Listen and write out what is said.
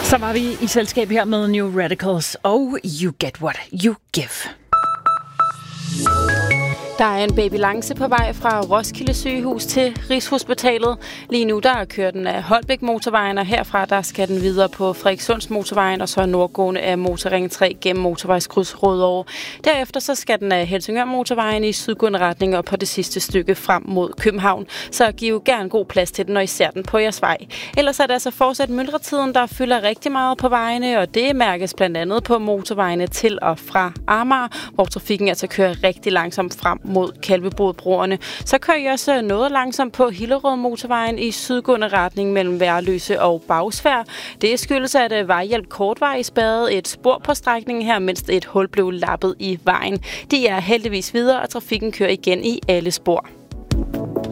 Så var vi i selskab her med New Radicals og You Get What You Give. Der er en babylance på vej fra Roskilde Sygehus til Rigshospitalet. Lige nu der kører den af Holbæk Motorvejen, og herfra der skal den videre på Frederikssunds Motorvejen, og så nordgående af Motorring 3 gennem motorvejskryds Rødovre. Derefter så skal den af Helsingør Motorvejen i sydgående retning og på det sidste stykke frem mod København. Så giv gerne god plads til den, når I ser den på jeres vej. Ellers er det altså fortsat myldretiden, der fylder rigtig meget på vejene, og det mærkes blandt andet på motorvejene til og fra Amager, hvor trafikken altså kører rigtig langsomt frem mod Kalvebodbroerne. Så kører I også noget langsomt på Hillerød Motorvejen i sydgående retning mellem Værløse og Bagsværd. Det skyldes, at vejhjælp kortvejs spærrede et spor på strækningen her, mens et hul blev lappet i vejen. De er heldigvis videre, og trafikken kører igen i alle spor.